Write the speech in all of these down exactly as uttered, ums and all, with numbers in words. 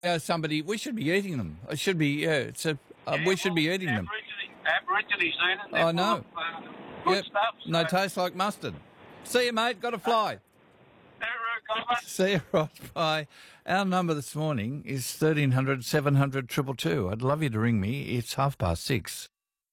Uh, somebody, we should be eating them. It should be, yeah, it's a, uh, Yeah, we should well, be eating them. Aborigines eat it. I know. Of, uh, good Yep. stuff. So. No, taste like mustard. See you, mate. Got to fly. See you, right. Bye. Our number this morning is thirteen hundred seven hundred two two two. I'd love you to ring me. It's half past six.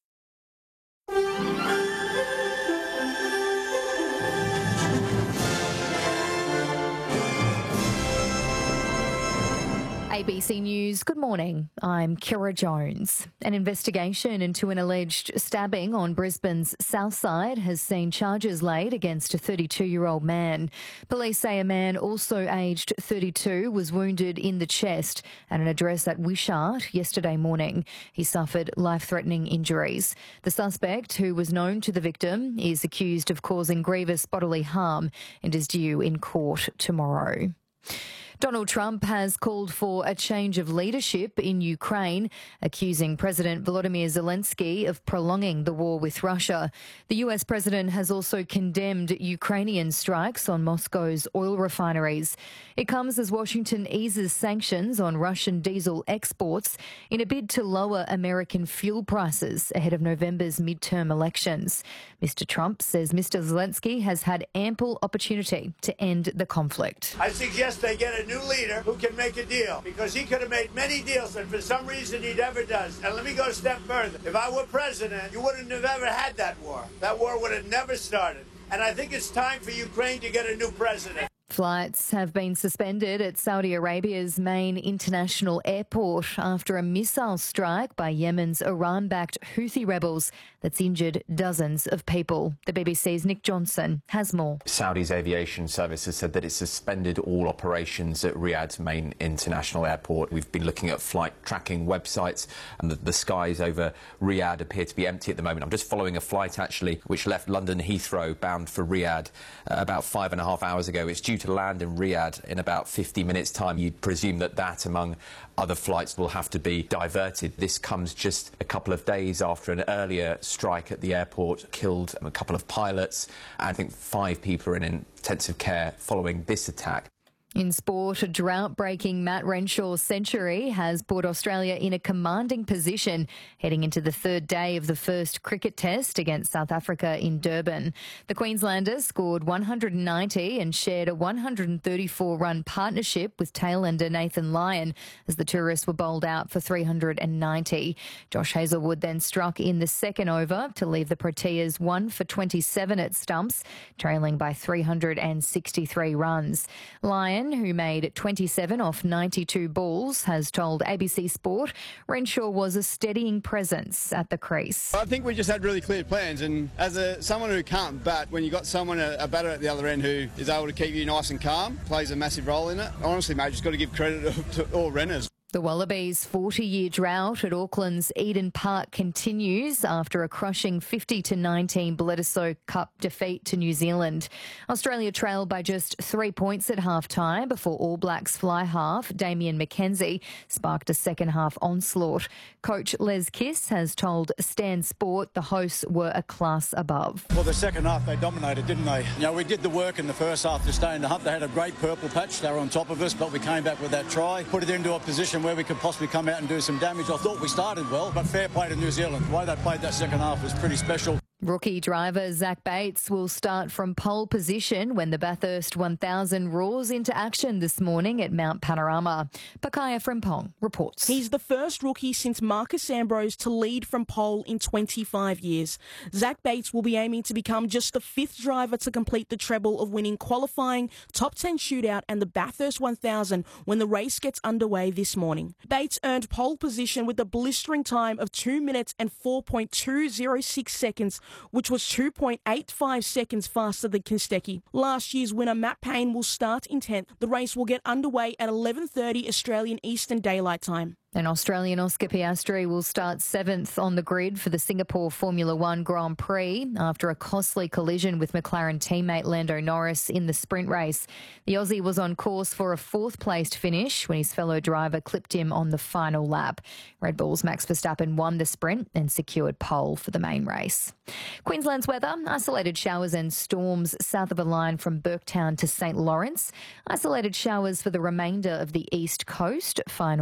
A B C News, good morning. I'm Kira Jones. An investigation into an alleged stabbing on Brisbane's south side has seen charges laid against a thirty-two-year-old man. Police say a man also aged thirty-two was wounded in the chest at an address at Wishart yesterday morning. He suffered life-threatening injuries. The suspect, who was known to the victim, is accused of causing grievous bodily harm and is due in court tomorrow. Donald Trump has called for a change of leadership in Ukraine, accusing President Volodymyr Zelensky of prolonging the war with Russia. The U S president has also condemned Ukrainian strikes on Moscow's oil refineries. It comes as Washington eases sanctions on Russian diesel exports in a bid to lower American fuel prices ahead of November's midterm elections. Mister Trump says Mister Zelensky has had ample opportunity to end the conflict. I suggest they get a new leader who can make a deal, because he could have made many deals and for some reason he never does. And let me go a step further. If I were president, you wouldn't have ever had that war. That war would have never started. And I think it's time for Ukraine to get a new president. Flights have been suspended at Saudi Arabia's main international airport after a missile strike by Yemen's Iran-backed Houthi rebels that's injured dozens of people. The B B C's Nick Johnson has more. Saudi's aviation service has said that it suspended all operations at Riyadh's main international airport. We've been looking at flight tracking websites, and the, the skies over Riyadh appear to be empty at the moment. I'm just following a flight, actually, which left London Heathrow bound for Riyadh uh, about five and a half hours ago. It's due to land in Riyadh in about fifty minutes' time. You'd presume that that, among other flights, will have to be diverted. This comes just a couple of days after an earlier strike at the airport killed a couple of pilots. I think five people are in intensive care following this attack. In sport, a drought-breaking Matt Renshaw century has put Australia in a commanding position heading into the third day of the first cricket test against South Africa in Durban. The Queenslanders scored one hundred ninety and shared a one hundred thirty-four run partnership with tailender Nathan Lyon as the tourists were bowled out for three hundred ninety. Josh Hazlewood then struck in the second over to leave the Proteas one for twenty-seven at stumps, trailing by three hundred sixty-three runs. Lyon, who made twenty-seven off ninety-two balls, has told A B C Sport Renshaw was a steadying presence at the crease. I think we just had really clear plans, and as a someone who can't bat, when you've got someone, a, a batter at the other end who is able to keep you nice and calm, plays a massive role in it. Honestly, mate, just got to give credit to, to all runners. The Wallabies' forty-year drought at Auckland's Eden Park continues after a crushing fifty to nineteen Bledisloe Cup defeat to New Zealand. Australia trailed by just three points at half-time before All Blacks fly half Damien McKenzie sparked a second-half onslaught. Coach Les Kiss has told Stan Sport the hosts were a class above. Well, the second half they dominated, didn't they? You know, we did the work in the first half to stay in the hunt. They had a great purple patch. They were on top of us, but we came back with that try, put it into a position where we could possibly come out and do some damage. I thought we started well, but fair play to New Zealand. The way they played that second half was pretty special. Rookie driver Zach Bates will start from pole position when the Bathurst one thousand roars into action this morning at Mount Panorama. Pakaya Frimpong reports. He's the first rookie since Marcus Ambrose to lead from pole in twenty-five years. Zach Bates will be aiming to become just the fifth driver to complete the treble of winning qualifying, top ten shootout and the Bathurst one thousand when the race gets underway this morning. Bates earned pole position with a blistering time of two minutes and four point two oh six seconds, which was two point eight five seconds faster than Kostecki. Last year's winner Matt Payne will start in tenth. The race will get underway at eleven thirty Australian Eastern Daylight Time. And Australian Oscar Piastri will start seventh on the grid for the Singapore Formula One Grand Prix after a costly collision with McLaren teammate Lando Norris in the sprint race. The Aussie was on course for a fourth-placed finish when his fellow driver clipped him on the final lap. Red Bull's Max Verstappen won the sprint and secured pole for the main race. Queensland's weather, isolated showers and storms south of a line from Burketown to Saint Lawrence. Isolated showers for the remainder of the east coast. Final